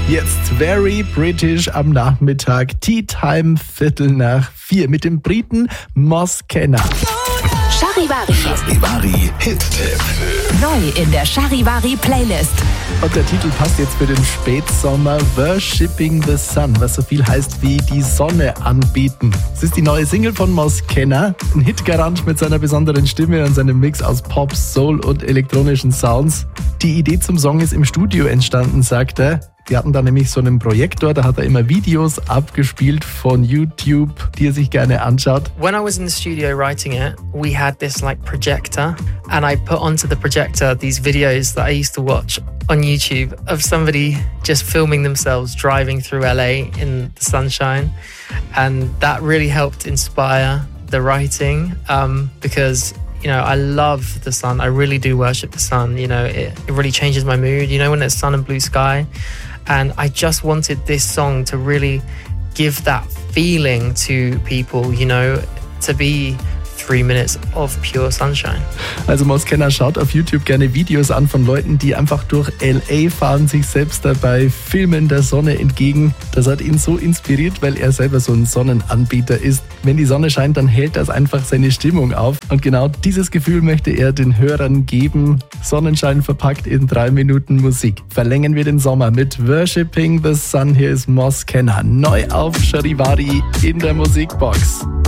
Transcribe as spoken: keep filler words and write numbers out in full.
Jetzt Very British am Nachmittag, Tea Time, Viertel nach vier mit dem Briten Moss Kenner. Charivari. Charivari Hit-Tipp. Neu in der Charivari Playlist. Und der Titel passt jetzt für den Spätsommer, Worshipping the Sun, was so viel heißt wie die Sonne anbeten. Es ist die neue Single von Moss Kenner, ein Hitgarant mit seiner besonderen Stimme und seinem Mix aus Pop, Soul und elektronischen Sounds. Die Idee zum Song ist im Studio entstanden, sagt er. Die hatten da nämlich so einen Projektor, da hat er immer Videos abgespielt von YouTube, die er sich gerne anschaut. When I was in the studio writing it, we had this like projector and I put onto the projector these videos that I used to watch on YouTube of somebody just filming themselves driving through L A in the sunshine, and that really helped inspire the writing um, because you know, I love the sun. I really do worship the sun. You know, it, it really changes my mood, you know, when there's sun and blue sky. And I just wanted this song to really give that feeling to people, you know, to be three minutes of pure sunshine. Also Moss Kenner schaut auf YouTube gerne Videos an von Leuten, die einfach durch L A fahren, sich selbst dabei filmen der Sonne entgegen. Das hat ihn so inspiriert, weil er selber so ein Sonnenanbeter ist. Wenn die Sonne scheint, dann hält das einfach seine Stimmung auf. Und genau dieses Gefühl möchte er den Hörern geben. Sonnenschein verpackt in drei Minuten Musik. Verlängern wir den Sommer mit Worshipping the Sun. Hier ist Moss Kenner neu auf Charivari in der Musikbox.